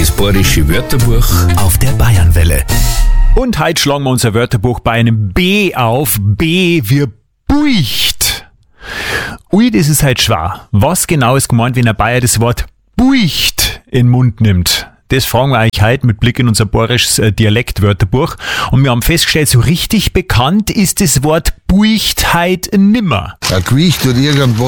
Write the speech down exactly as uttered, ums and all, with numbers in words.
Das bayerische Wörterbuch auf der Bayernwelle. Und heute schlagen wir unser Wörterbuch bei einem B auf. B wie Buicht. Ui, das ist halt schwer. Was genau ist gemeint, wenn ein Bayer das Wort Buicht in den Mund nimmt? Das fragen wir euch heute mit Blick in unser bayerisches Dialektwörterbuch. Und wir haben festgestellt, so richtig bekannt ist das Wort Buicht heute nimmer. Ein Gewicht oder irgendwas